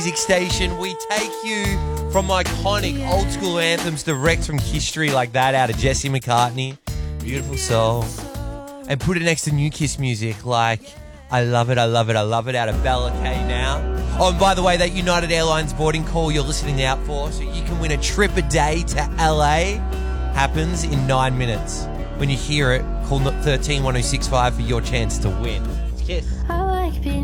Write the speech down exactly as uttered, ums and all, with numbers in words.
Music station, we take you from iconic old school anthems direct from history like that out of Jesse McCartney, Beautiful Soul, and put it next to new Kiss music like I Love It, I Love It, I Love It out of Bella K now. Oh, and by the way, that United Airlines boarding call you're listening out for, so you can win a trip a day to L A, happens in nine minutes. When you hear it, call one three one oh six five for your chance to win. Kiss.